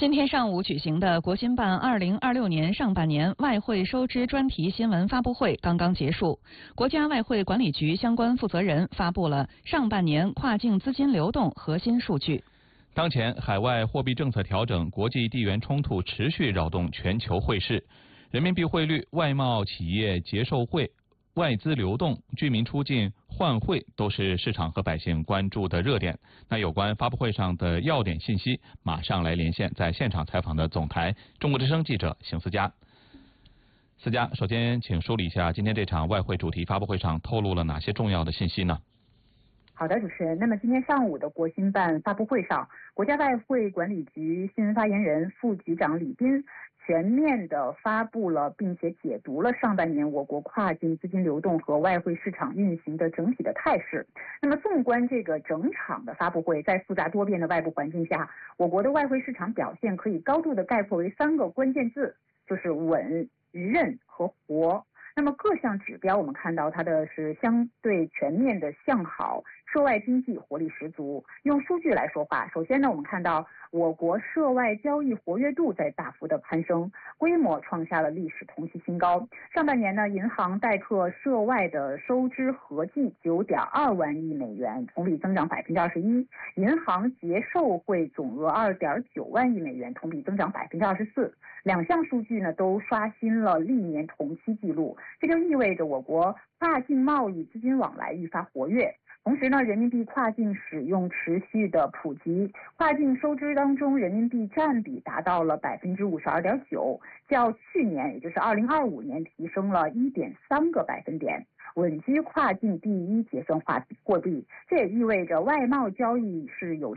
今天上午举行的国新办2026年上半年外汇收支专题新闻发布会刚刚结束，国家外汇管理局相关负责人发布了上半年跨境资金流动核心数据。 当前海外货币政策调整、国际地缘冲突持续扰动全球汇市，人民币汇率、外贸企业结售汇、外资流动、居民出境换汇都是市场和百姓关注的热点。那有关发布会上的要点信息，马上来连线在现场采访的总台中国之声记者邢思佳。思佳，首先请梳理一下今天这场外汇主题发布会上透露了哪些重要的信息呢？ 好的，主持人。那么今天上午的国新办发布会上，国家外汇管理局新闻发言人、副局长李斌全面地发布了并且解读了上半年我国跨境资金流动和外汇市场运行的整体的态势。那么纵观这个整场的发布会，在复杂多变的外部环境下，我国的外汇市场表现可以高度的概括为3个关键字，就是稳、韧和活。那么各项指标我们看到它的是相对全面的向好，涉外经济活力十足。用数据来说话，首先呢，我们看到我国涉外交易活跃度在大幅的攀升，规模创下了历史同期新高。上半年呢，银行代客涉外的收支合计9.2万亿美元，同比增长21%；银行结售汇总额2.9万亿美元，同比增长24%。两项数据呢都刷新了历年同期纪录，这就意味着我国跨境贸易资金往来愈发活跃。同时呢，人民币跨境使用持续的普及，跨境收支当中人民币占比达到了52.9%，较去年也就是2025年提升了1.3个百分点，稳居跨境第一结算货币。这也意味着外贸交易是有